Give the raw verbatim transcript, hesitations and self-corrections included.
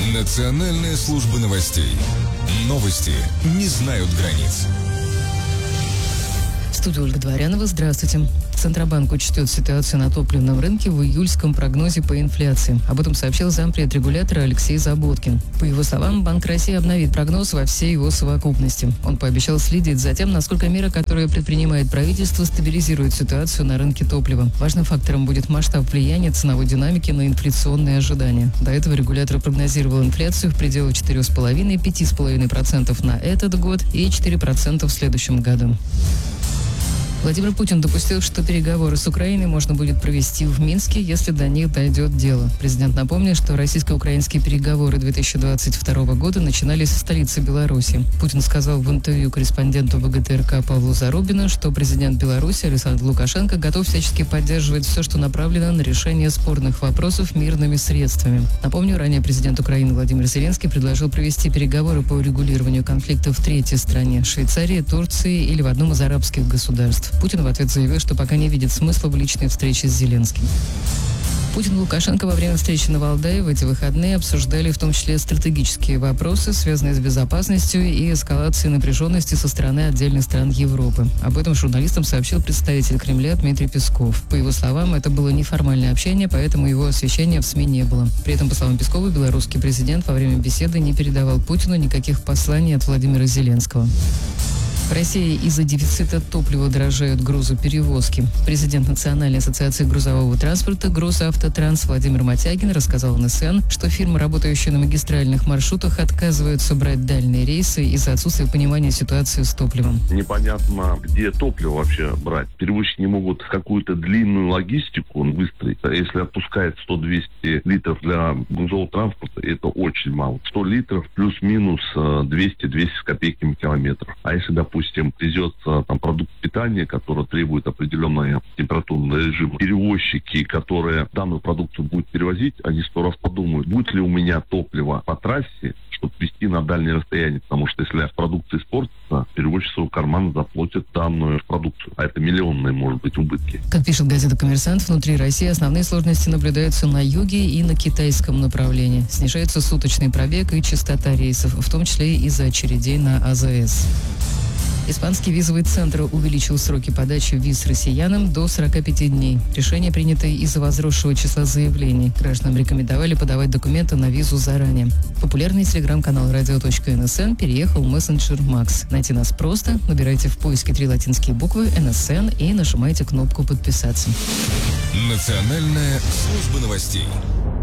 Национальная служба новостей. Новости не знают границ. В студии Ольга Дворянова. Здравствуйте. Центробанк учтет ситуацию на топливном рынке в июльском прогнозе по инфляции. Об этом сообщил зампред регулятора Алексей Заботкин. По его словам, Банк России обновит прогноз во всей его совокупности. Он пообещал следить за тем, насколько меры, которые предпринимает правительство, стабилизируют ситуацию на рынке топлива. Важным фактором будет масштаб влияния ценовой динамики на инфляционные ожидания. До этого регулятор прогнозировал инфляцию в пределах четыре целых пять десятых - пять целых пять десятых процента на этот год и четыре процента в следующем году. Владимир Путин допустил, что переговоры с Украиной можно будет провести в Минске, если до них дойдет дело. Президент напомнил, что российско-украинские переговоры две тысячи двадцать второго года начинались в столице Беларуси. Путин сказал в интервью корреспонденту ВГТРК Павлу Зарубину, что президент Беларуси Александр Лукашенко готов всячески поддерживать все, что направлено на решение спорных вопросов мирными средствами. Напомню, ранее президент Украины Владимир Зеленский предложил провести переговоры по урегулированию конфликта в третьей стране – Швейцарии, Турции или в одном из арабских государств. Путин в ответ заявил, что пока не видит смысла в личной встрече с Зеленским. Путин и Лукашенко во время встречи на Валдае в эти выходные обсуждали в том числе стратегические вопросы, связанные с безопасностью и эскалацией напряженности со стороны отдельных стран Европы. Об этом журналистам сообщил представитель Кремля Дмитрий Песков. По его словам, это было неформальное общение, поэтому его освещения в СМИ не было. При этом, по словам Пескова, белорусский президент во время беседы не передавал Путину никаких посланий от Владимира Зеленского. В России из-за дефицита топлива дорожают грузоперевозки. Президент Национальной ассоциации грузового транспорта «Грузавтотранс» Владимир Матягин рассказал эн эс эн, что фирмы, работающие на магистральных маршрутах, отказываются брать дальние рейсы из-за отсутствия понимания ситуации с топливом. Непонятно, где топливо вообще брать. Перевозчики не могут какую-то длинную логистику выстроить. Если отпускает сто-двести литров для грузового транспорта, это очень мало. сто литров плюс-минус двести-двести с копейками километров. А если, допустим, Допустим, везется там продукт питания, который требует определенного температурного режима. Перевозчики, которые данную продукцию будут перевозить, они сто раз подумают, будет ли у меня топливо по трассе, чтобы везти на дальнее расстояние. Потому что если продукция испортится, перевозчик свой карман заплатит данную продукцию. А это миллионные, может быть, убытки. Как пишет газета «Коммерсант», внутри России основные сложности наблюдаются на юге и на китайском направлении. Снижается суточный пробег и частота рейсов, в том числе и из-за очередей на а зэ эс. Испанский визовый центр увеличил сроки подачи виз россиянам до сорока пяти дней. Решение принято из-за возросшего числа заявлений. Гражданам рекомендовали подавать документы на визу заранее. Популярный телеграм-канал радио точка эн эс эн переехал в мессенджер Макс. Найти нас просто. Набирайте в поиске три латинские буквы эн эс эн и нажимайте кнопку «Подписаться». Национальная служба новостей.